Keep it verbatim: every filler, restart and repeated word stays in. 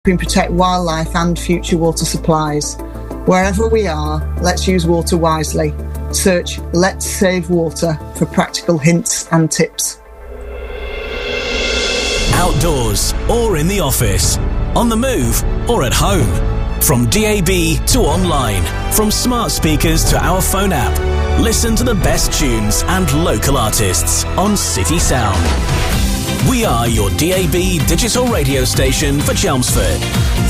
protect wildlife and future water supplies. Wherever we are, let's use water wisely. Search Let's Save Water for practical hints and tips. Outdoors or in the office, on the move or at home. From D A B to online, from smart speakers to our phone app. Listen to the best tunes and local artists on City Sound. We are your D A B digital radio station for Chelmsford.